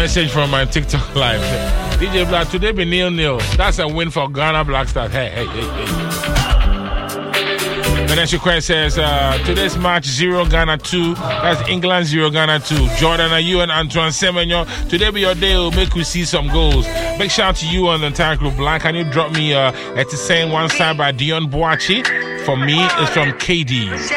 Message from my TikTok live. DJ Black, today be nil-nil. That's a win for Ghana Black Stars. Hey. Vanessa Quinn says, today's match 0 Ghana 2. That's England 0 Ghana 2. Jordan, are you and Antoine Semenyo? Today be your day. Will make we see some goals. Big shout out to you on the entire group. Black, can you drop me it's saying one side by Dion Boachi? For me, it's from KD.